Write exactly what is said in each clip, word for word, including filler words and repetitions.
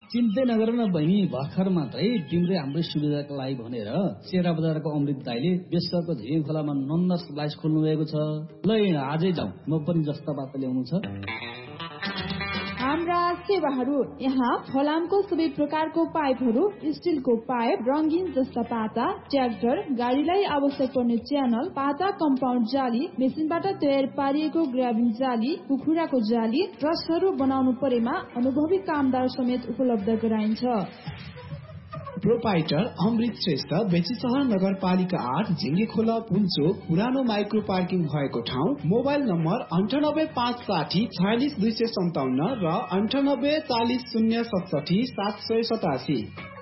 चिन्तै नगर न बहिनी, भर्खर मात्रै तिम्रै हाम्रै सुविधाका लागि भनेर चेरा बजारको अमृत दाइले बेसरको झिङ खोलामा नन्द स्लाइस खोल्नु भएको छ। ल आजै जाउँ, म पनि जस्ता बात ल्याउनु छ। हाम्रा सेवाहरू यहाँ फलामको सबै प्रकारको पाइपहरू, स्टिलको पाइप, रंगीन जस्ता पाता, ट्र्याक्टर, गाडीलाई आवश्यक पर्ने च्यानल, पाता कम्पाउन्ड जाली, मेसिनबाट तयार पारिएको ग्राबिङ जाली, कुखुराको जाली, ट्रसहरू बनाउनु परेमा अनुभवी कामदार समेत उपलब्ध गराइन्छ। प्रोपाइटर अमृत श्रेष्ठ, बेचीसहर नगरपालिका आठ, झिङ्गे खोला पुल्चोक, पुरानो माइक्रो पार्किङ भएको ठाउँ। मोबाइल नम्बर अन्ठानब्बे पाँच साठी छयालिस दुई सय सन्ताउन्न र अन्ठानब्बे चालिस शून्य सतसठी सात सय सतासी।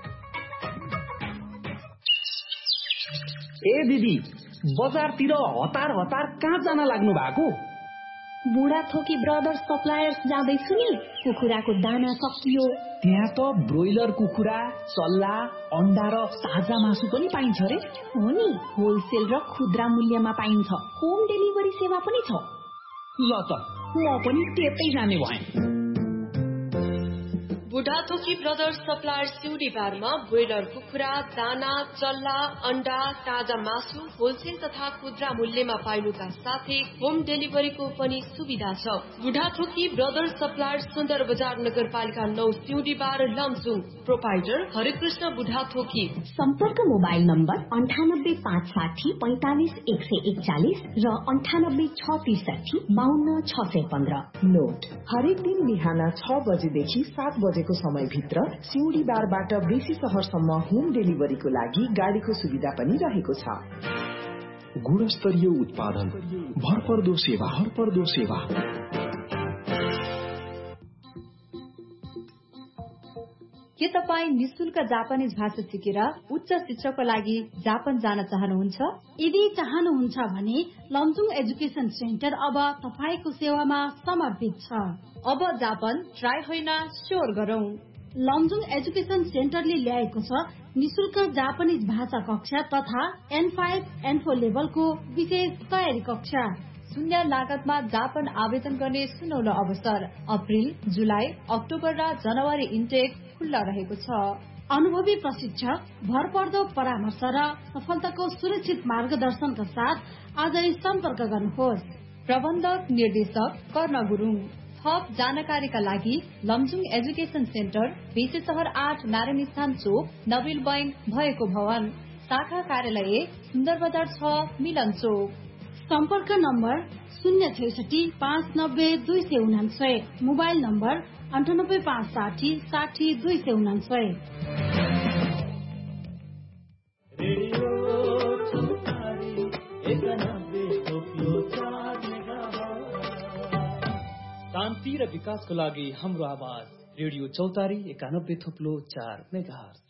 ए दिदी, बजारतिर हतार हतार कहाँ जान लाग्नु भएको? बुढाथोकी ब्रदर्स सप्लायर्स जाँदैछु नि। कुखुराको दाना सकियो। त्यहाँ त ब्रोइलर कुखुरा, चल्ला, अन्डा र ताजा मासु पनि पाइन्छ रे। हो नि, होलसेल र खुद्रा मूल्यमा पाइन्छ। होम डेलिभरी सेवा पनि छ। ल त म पनि त्यतै जाने भएँ। बुढाथोकी ब्रदर्स सप्लायर सिउडी बारमा ब्रोइलर कुखुरा, दाना, चल्ला, अन्डा, ताजा मासु होलसेल तथा खुद्रा मूल्यमा पाइनुका साथै होम डेलिभरीको पनि सुविधा छ। बुढाथोकी ब्रदर्स सप्लायर सुन्दर बजार नगरपालिका नौ सिउडी बार लमजुङ। प्रोपाइटर हरिकृष्ण बुढाथोकी। सम्पर्क मोबाइल नम्बर अन्ठानब्बे पाँच साठी पैंतालिस एक सय एकचालिस र अन्ठानब्बे छ त्रिसठी बाहन्न छ सय पन्ध्र। नोट, हरेक दिन बिहान छ बजेदेखि सात बजेको समयभित्र सिउडी बारबाट बेसी सहरसम्म होम डेलिभरीको लागि गाडीको सुविधा पनि रहेको छ। गुणस्तरीय उत्पादन, भरपर्दो सेवा, भरपर्दो सेवा। के तपाईँ निशुल्क जापानिज भाषा सिकेर उच्च शिक्षाको लागि जापान जान चाहनुहुन्छ? यदि चाहनुहुन्छ भने लमजुङ एजुकेशन सेन्टर अब तपाईको सेवामा समर्पित छ। अब जापान ट्राई होइन, स्योर गरौं। लमजुङ एजुकेशन सेन्टरले ल्याएको छ निशुल्क जापानिज भाषा कक्षा तथा एन फाइभ एन फोर लेभलको विशेष तयारी कक्षा। शून्य लागतमा जापान आवेदन गर्ने सुनौलो अवसर। अप्रिल, जुलाई, अक्टोबर र जनवरी इन्टेक खुल्ला रहेको छ। अनुभवी प्रशिक्षक, भरपर्दो परामर्श र सफलताको सुरक्षित मार्गदर्शनका साथ आजै सम्पर्क गर्नुहोस्। प्रबन्धक निर्देशक कर्ण गुरुङ। थप जानकारीका लागि लमजुङ एजुकेशन सेन्टर, बेसी सहर आठ, नारायण स्थान चोक, नबिल बैंक भएको भवन, शाखा कार्यालय सुन्दर बजार छ, मिलन चोक। सम्पर्क नम्बर शून्य छैसठी पाँच नब्बे दुई सय उनान्सय। मोबाइल नम्बर अन्ठानब्बे पाँच साठी साठी दुई सय उनान्सय। शान्ति र विकासको लागि हाम्रो आवाज रेडियो चौतारी एकानब्बे थोप्लो चार मेगाहर्ज।